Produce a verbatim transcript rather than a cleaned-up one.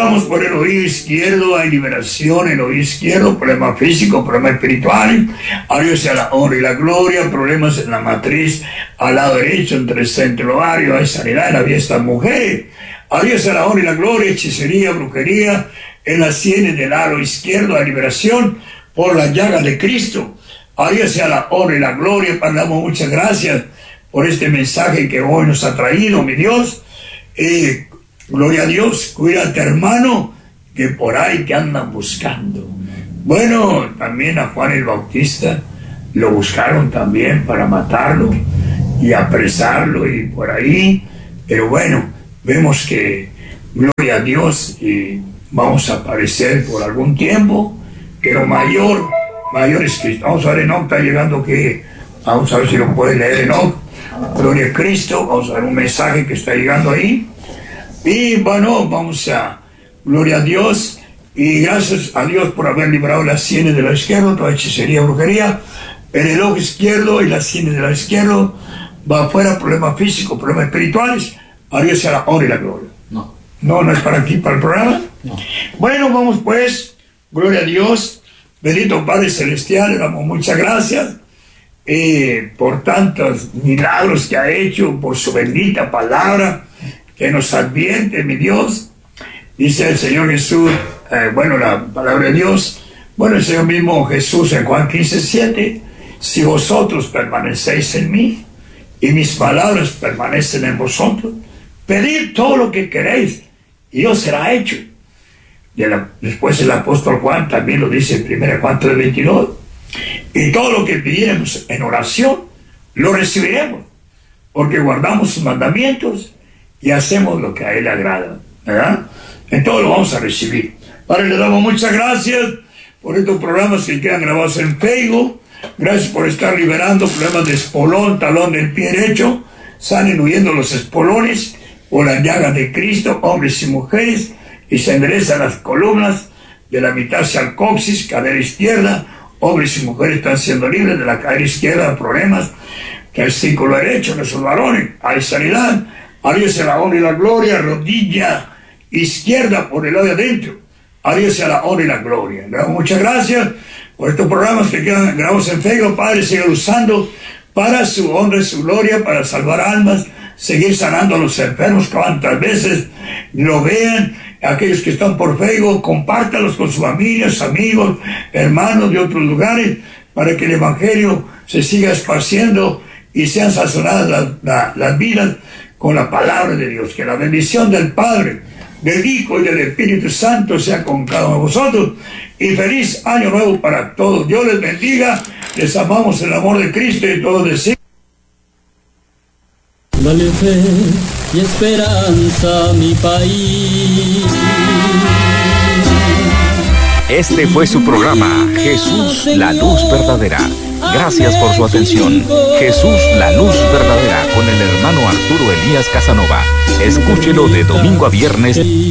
Oramos por el oído izquierdo, hay liberación en el oído izquierdo, problemas físicos, problemas espirituales. A Dios sea la honra y la gloria, problemas en la matriz, al lado derecho, entre el centro ovario, hay sanidad en la vida de estas mujeres. A Dios sea la honra y la gloria, hechicería, brujería, en las sienes del lado izquierdo, hay liberación por las llagas de Cristo. A Dios sea la honra y la gloria. Padre, damos muchas gracias por este mensaje que hoy nos ha traído, mi Dios. Eh, Gloria a Dios, cuídate, hermano, que por ahí te andan buscando. Bueno, también a Juan el Bautista lo buscaron también para matarlo y apresarlo y por ahí. Pero bueno, vemos que, gloria a Dios, y vamos a aparecer por algún tiempo, pero mayor, mayor es Cristo. Vamos a ver, Enoch está llegando que, vamos a ver si lo puede leer Enoch. Gloria a Cristo, vamos a ver un mensaje que está llegando ahí. Y bueno, vamos a, gloria a Dios, y gracias a Dios por haber librado las sienes de la izquierda, toda hechicería, brujería, en el ojo izquierdo y las sienes de la izquierda, va afuera, problemas físicos, problemas espirituales. A Dios sea la honra y la gloria. No. No, no es para aquí, para el programa. No. Bueno, vamos pues, gloria a Dios, bendito Padre Celestial, le damos muchas gracias eh, por tantos milagros que ha hecho, por su bendita palabra, que nos advierte, mi Dios. Dice el Señor Jesús, eh, bueno, la palabra de Dios, bueno, el Señor mismo Jesús en Juan quince, siete, si vosotros permanecéis en mí, y mis palabras permanecen en vosotros, pedid todo lo que queréis, y os será hecho. Y el, después el apóstol Juan también lo dice en primera Juan tres, veintidós, y todo lo que pidiéramos en oración, lo recibiremos, porque guardamos sus mandamientos, y hacemos lo que a Él le agrada, ¿verdad? En todo lo vamos a recibir. Padre, le damos muchas gracias por estos programas que quedan grabados en Facebook. Gracias por estar liberando problemas de espolón, talón del pie derecho. Salen huyendo los espolones por las llagas de Cristo, hombres y mujeres, y se enderezan las columnas de la mitad hacia el coxis, cadera izquierda. Hombres y mujeres están siendo libres de la cadera izquierda, problemas. Que el círculo derecho, nuestros varones, hay sanidad. A Dios sea la honra y la gloria, rodilla izquierda por el lado de adentro. A Dios sea la honra y la gloria. Le damos muchas gracias por estos programas que quedan grabados en Facebook. Padre, siga usando para su honra y su gloria, para salvar almas, seguir sanando a los enfermos cuantas veces lo vean. Aquellos que están por Facebook, compártalos con sus familias, amigos, hermanos de otros lugares, para que el Evangelio se siga esparciendo y sean sazonadas las, las, las vidas con la palabra de Dios. Que la bendición del Padre, del Hijo y del Espíritu Santo sea con cada uno de vosotros. Y feliz año nuevo para todos. Dios les bendiga. Les amamos en el amor de Cristo y todos decimos. Dale fe y esperanza a mi país. Este fue su programa, Jesús, la luz verdadera. Gracias por su atención. Jesús, la luz verdadera, con el hermano Arturo Elías Casanova. Escúchelo de domingo a viernes.